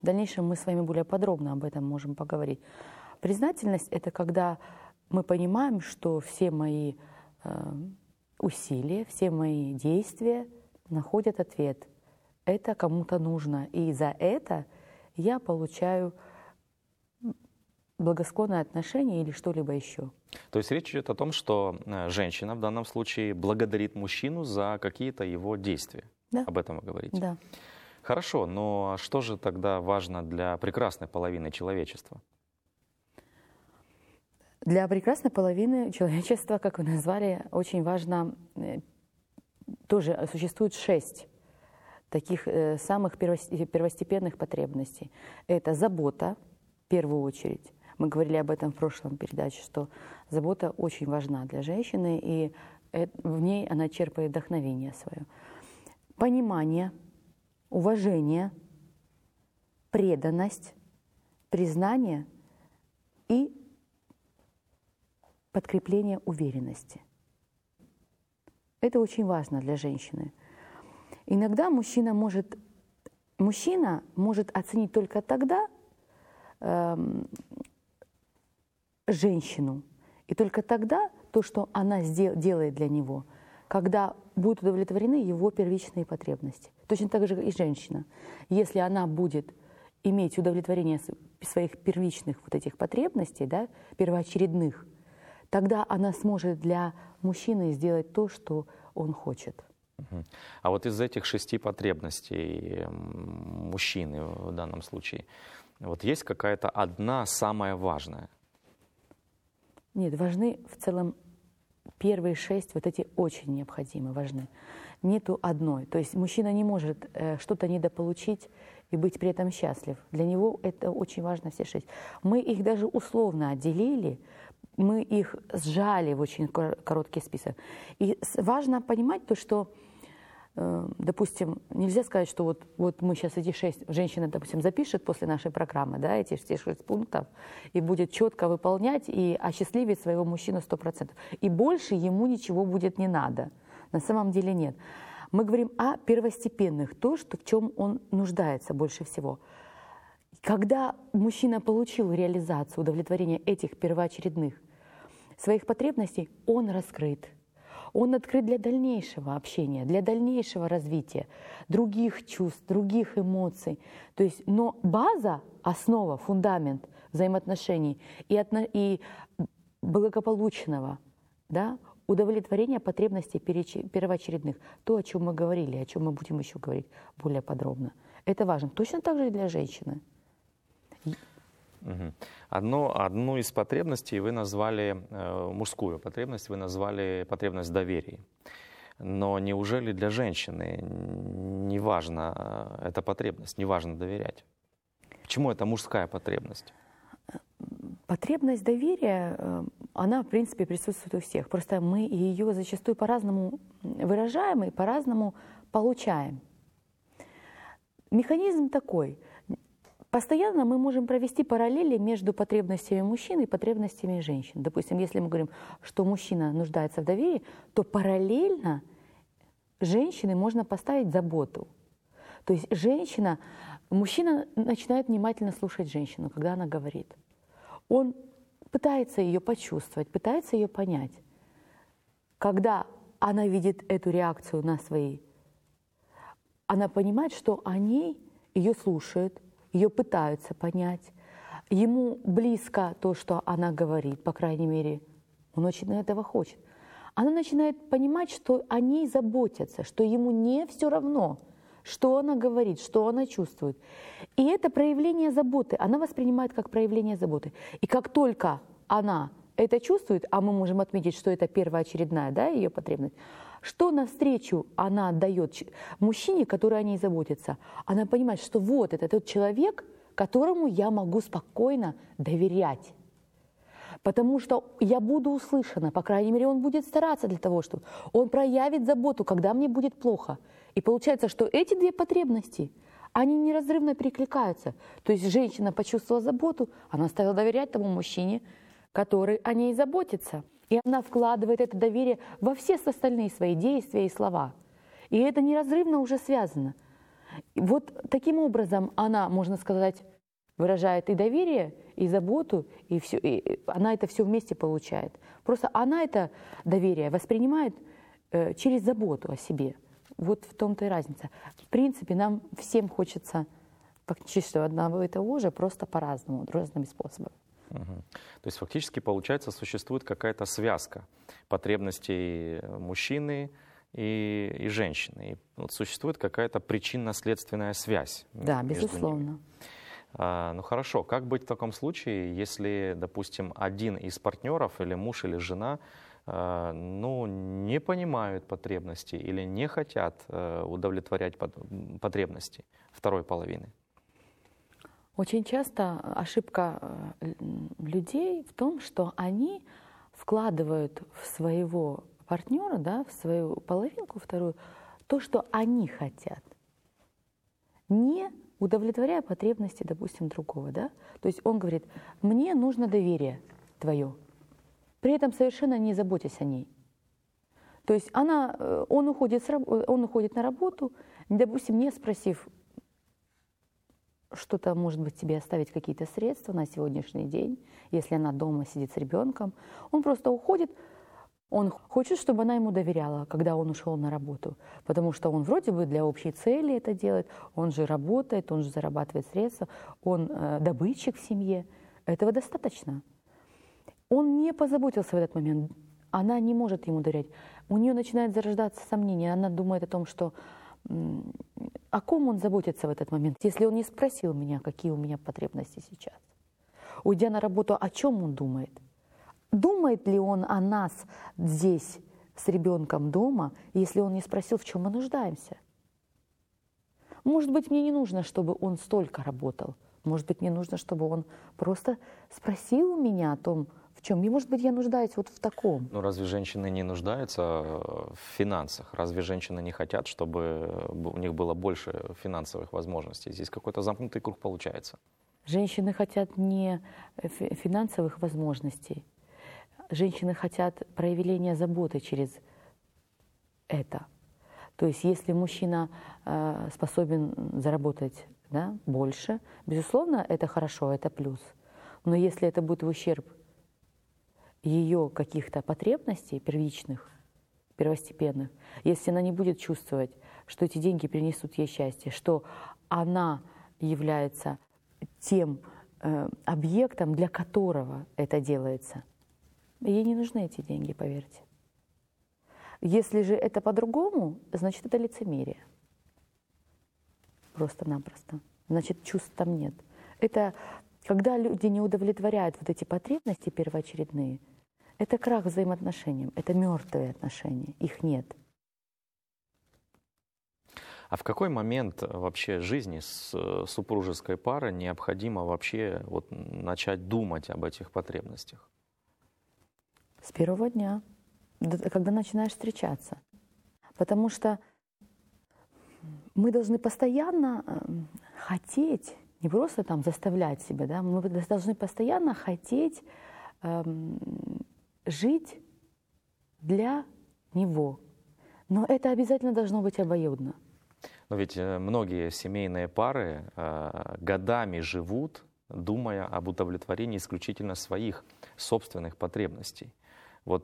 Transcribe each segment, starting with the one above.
В дальнейшем мы с вами более подробно об этом можем поговорить. Признательность — это когда мы понимаем, что все мои усилия, все мои действия находят ответ. Это кому-то нужно, и за это я получаю благосклонное отношение или что-либо еще. То есть речь идет о том, что женщина в данном случае благодарит мужчину за какие-то его действия. Да. Об этом вы говорите. Да. Хорошо, но что же тогда важно для прекрасной половины человечества? Для прекрасной половины человечества, как вы назвали, очень важно, тоже существует 6 таких самых первостепенных потребностей. Это забота, в первую очередь. Мы говорили об этом в прошлом передаче, что забота очень важна для женщины, и в ней она черпает вдохновение свое. Понимание, уважение, преданность, признание и подкрепление уверенности. Это очень важно для женщины. Иногда мужчина может оценить только тогда женщину, и только тогда то, что она делает для него, когда будут удовлетворены его первичные потребности. Точно так же и женщина. Если она будет иметь удовлетворение своих первичных вот этих потребностей, да, первоочередных, тогда она сможет для мужчины сделать то, что он хочет. А вот из этих 6 потребностей мужчины в данном случае, вот есть какая-то одна самая важная? Нет, важны в целом первые 6, вот эти очень необходимы, важны. Нету одной. То есть мужчина не может что-то недополучить и быть при этом счастлив. Для него это очень важно, все 6. Мы их даже условно отделили, мы их сжали в очень короткий список. И важно понимать то, что, допустим, нельзя сказать, что вот мы сейчас эти 6, женщина, допустим, запишет после нашей программы, да, эти все 6 пунктов, и будет четко выполнять и осчастливить своего мужчину 100%. И больше ему ничего будет не надо. На самом деле нет. Мы говорим о первостепенных, то, что, в чем он нуждается больше всего. Когда мужчина получил реализацию, удовлетворение этих первоочередных своих потребностей, он раскрыт. Он открыт для дальнейшего общения, для дальнейшего развития других чувств, других эмоций. То есть, но база, основа, фундамент взаимоотношений и благополучного, да, удовлетворения потребностей первоочередных, то, о чем мы говорили, о чем мы будем еще говорить более подробно. Это важно. Точно так же и для женщины. Одну из потребностей вы назвали, мужскую потребность, вы назвали потребность доверия. Но неужели для женщины не важна эта потребность, не важно доверять? Почему это мужская потребность? Потребность доверия, она, в принципе, присутствует у всех. Просто мы ее зачастую по-разному выражаем и по-разному получаем. Механизм такой. Постоянно мы можем провести параллели между потребностями мужчин и потребностями женщин. Допустим, если мы говорим, что мужчина нуждается в доверии, то параллельно женщины можно поставить заботу. То есть мужчина начинает внимательно слушать женщину, когда она говорит. Он пытается ее почувствовать, пытается ее понять. Когда она видит эту реакцию на свои, она понимает, что они ее слушают, ее пытаются понять. Ему близко то, что она говорит, по крайней мере, он очень этого хочет. Она начинает понимать, что о ней заботятся, что ему не все равно, что она говорит, что она чувствует. И это проявление заботы, она воспринимает как проявление заботы. И как только она это чувствует, а мы можем отметить, что это первоочередная, да, ее потребность, что навстречу она отдает мужчине, который о ней заботится, она понимает, что вот это тот человек, которому я могу спокойно доверять. Потому что я буду услышана, по крайней мере, он будет стараться для того, чтобы он проявит заботу, когда мне будет плохо. И получается, что эти 2 потребности, они неразрывно перекликаются. То есть женщина почувствовала заботу, она стала доверять тому мужчине, который о ней заботится. И она вкладывает это доверие во все остальные свои действия и слова. И это неразрывно уже связано. И вот таким образом она, можно сказать, выражает и доверие, и заботу, и все, и она это все вместе получает. Просто она это доверие воспринимает через заботу о себе. Вот в том-то и разница. В принципе, нам всем хочется практически одного и того же, просто по-разному, разными способами. То есть фактически, получается, существует какая-то связка потребностей мужчины и женщины. И вот существует какая-то причинно-следственная связь. Да, между безусловно. ними. Ну хорошо, как быть в таком случае, если, допустим, один из партнеров, или муж, или жена, ну, не понимают потребности или не хотят удовлетворять потребности второй половины? Очень часто ошибка людей в том, что они вкладывают в своего партнера, да, в свою половинку вторую, то, что они хотят, не удовлетворяя потребности, допустим, другого. Да? То есть он говорит, мне нужно доверие твое, при этом совершенно не заботясь о ней. То есть он уходит на работу, допустим, не спросив, что-то, может быть, тебе оставить какие-то средства на сегодняшний день, если она дома сидит с ребенком. Он просто уходит, он хочет, чтобы она ему доверяла, когда он ушел на работу, потому что он вроде бы для общей цели это делает, он же работает, он же зарабатывает средства, он добытчик в семье. Этого достаточно. Он не позаботился в этот момент, она не может ему доверять. У нее начинает зарождаться сомнение, она думает о том, что о ком он заботится в этот момент, если он не спросил меня, какие у меня потребности сейчас. Уйдя на работу, о чем он думает? Думает ли он о нас здесь с ребенком дома, если он не спросил, в чем мы нуждаемся? Может быть, мне не нужно, чтобы он столько работал. Может быть, мне нужно, чтобы он просто спросил у меня о том, в чем. И, может быть, я нуждаюсь вот в таком. Ну, разве женщины не нуждаются в финансах? Разве женщины не хотят, чтобы у них было больше финансовых возможностей? Здесь какой-то замкнутый круг получается. Женщины хотят не финансовых возможностей. Женщины хотят проявления заботы через это. То есть, если мужчина способен заработать, да, больше, безусловно, это хорошо, это плюс. Но если это будет в ущерб ее каких-то потребностей первичных, первостепенных, если она не будет чувствовать, что эти деньги принесут ей счастье, что она является тем объектом, для которого это делается, ей не нужны эти деньги, поверьте. Если же это по-другому, значит, это лицемерие. Просто-напросто. Значит, чувств там нет. Это когда люди не удовлетворяют вот эти потребности первоочередные, это крах взаимоотношениям, это мертвые отношения, их нет. А в какой момент вообще жизни с супружеской пары необходимо вообще вот начать думать об этих потребностях? С первого дня, когда начинаешь встречаться. Потому что мы должны постоянно хотеть, не просто там заставлять себя, да, мы должны постоянно хотеть жить для него. Но это обязательно должно быть обоюдно. Но ведь многие семейные пары годами живут, думая об удовлетворении исключительно своих собственных потребностей. Вот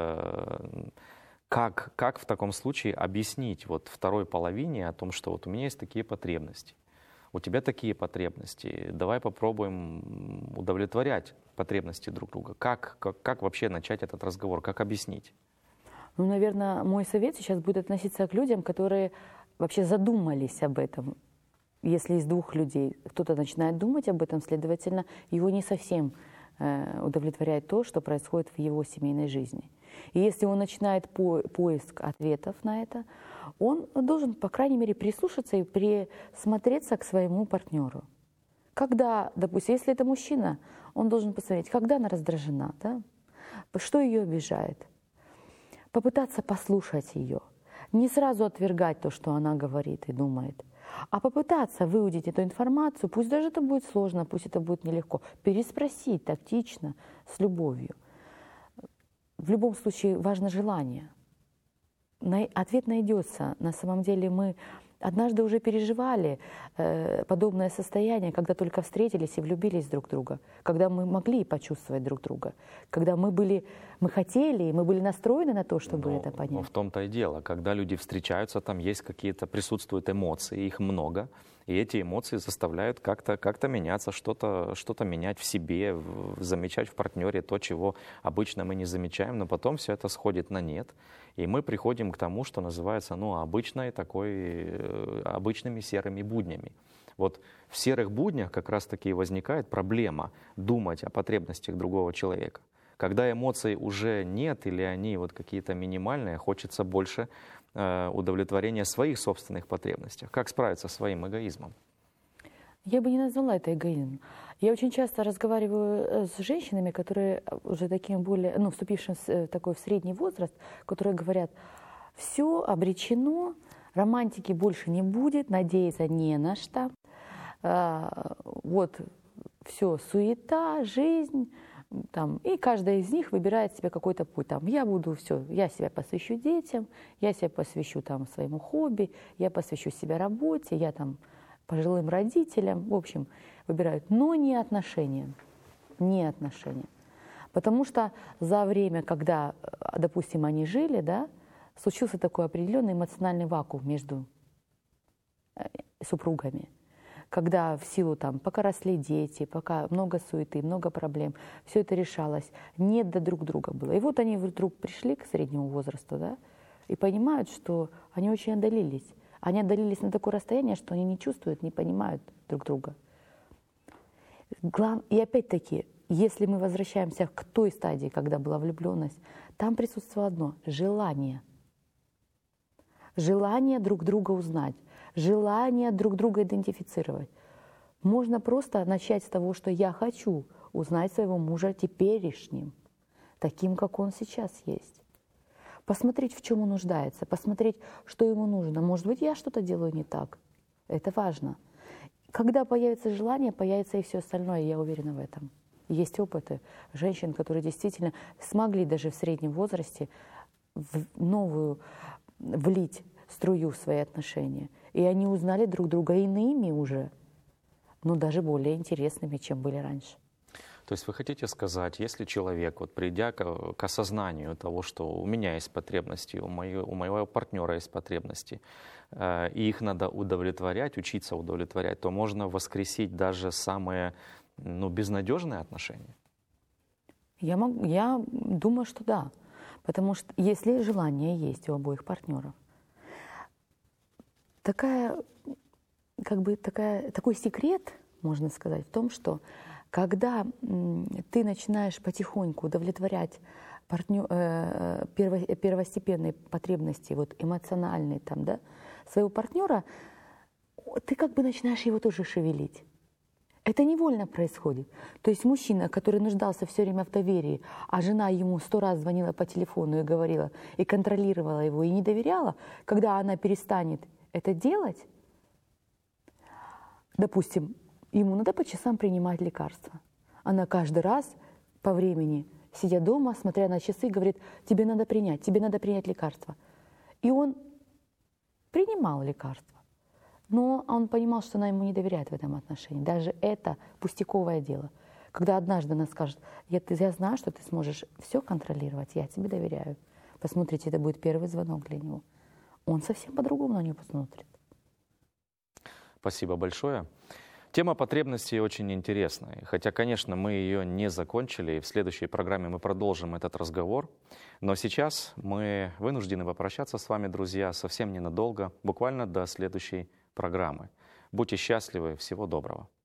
как в таком случае объяснить вот второй половине о том, что вот у меня есть такие потребности, у тебя такие потребности, давай попробуем удовлетворять потребности друг друга. Как вообще начать этот разговор, как объяснить? Ну, наверное, мой совет сейчас будет относиться к людям, которые вообще задумались об этом. Если из двух людей кто-то начинает думать об этом, следовательно, его не совсем удовлетворяет то, что происходит в его семейной жизни. И если он начинает поиск ответов на это, он должен, по крайней мере, прислушаться и присмотреться к своему партнеру. Когда, допустим, если это мужчина, он должен посмотреть, когда она раздражена, да? Что ее обижает. Попытаться послушать ее. Не сразу отвергать то, что она говорит и думает, а попытаться выудить эту информацию, пусть даже это будет сложно, пусть это будет нелегко, переспросить тактично, с любовью. В любом случае важно желание. Ответ найдется. На самом деле мы однажды уже переживали подобное состояние, когда только встретились и влюбились друг в друга, когда мы могли почувствовать друг друга, когда мы хотели, и мы были настроены на то, чтобы это понять. Но в том-то и дело, когда люди встречаются, там есть какие-то, присутствуют эмоции, их много, и эти эмоции заставляют как-то меняться, что-то менять в себе, замечать в партнере то, чего обычно мы не замечаем, но потом все это сходит на нет, и мы приходим к тому, что называется, обычными серыми буднями. Вот в серых буднях как раз-таки и возникает проблема думать о потребностях другого человека. Когда эмоций уже нет или они вот какие-то минимальные, хочется больше удовлетворения своих собственных потребностей. Как справиться со своим эгоизмом? Я бы не назвала это эгоизмом. Я очень часто разговариваю с женщинами, которые уже таким более, вступившим в такой в средний возраст, которые говорят, все обречено, романтики больше не будет, надеяться не на что. Вот все, суета, жизнь. И каждая из них выбирает себе какой-то путь. Я себя посвящу детям, я себя посвящу своему хобби, я посвящу себя работе, я пожилым родителям. В общем, выбирают, но не отношения. Не отношения. Потому что за время, когда, допустим, они жили, случился такой определенный эмоциональный вакуум между супругами. Когда в силу пока росли дети, пока много суеты, много проблем, все это решалось, не до друг друга было. И вот они вдруг пришли к среднему возрасту, и понимают, что они очень отдалились. Они отдалились на такое расстояние, что они не чувствуют, не понимают друг друга. И опять-таки, если мы возвращаемся к той стадии, когда была влюбленность, там присутствовало одно – желание. Желание друг друга узнать. Желание друг друга идентифицировать. Можно просто начать с того, что я хочу узнать своего мужа теперешним, таким, как он сейчас есть. Посмотреть, в чем он нуждается, посмотреть, что ему нужно. Может быть, я что-то делаю не так. Это важно. Когда появится желание, появится и все остальное, я уверена в этом. Есть опыты женщин, которые действительно смогли даже в среднем возрасте влить струю в свои отношения. И они узнали друг друга иными уже, но даже более интересными, чем были раньше. То есть вы хотите сказать, если человек, придя к осознанию того, что у меня есть потребности, у моего партнера есть потребности, и их надо удовлетворять, учиться удовлетворять, то можно воскресить даже самые безнадежные отношения? Я думаю, что да. Потому что если желание есть у обоих партнеров, такой секрет, можно сказать, в том, что когда ты начинаешь потихоньку удовлетворять первостепенные потребности, эмоциональные, своего партнера, ты начинаешь его тоже шевелить. Это невольно происходит. То есть мужчина, который нуждался все время в доверии, а жена ему 100 раз звонила по телефону и говорила, и контролировала его, и не доверяла, когда она перестанет это делать, допустим, ему надо по часам принимать лекарства. Она каждый раз по времени, сидя дома, смотря на часы, говорит, тебе надо принять лекарство. И он принимал лекарства. Но он понимал, что она ему не доверяет в этом отношении. Даже это пустяковое дело. Когда однажды она скажет, я знаю, что ты сможешь все контролировать, я тебе доверяю. Посмотрите, это будет первый звонок для него. Он совсем по-другому на нее посмотрит. Спасибо большое. Тема потребностей очень интересная. Хотя, конечно, мы ее не закончили, и в следующей программе мы продолжим этот разговор. Но сейчас мы вынуждены попрощаться с вами, друзья, совсем ненадолго, буквально до следующей программы. Будьте счастливы, всего доброго.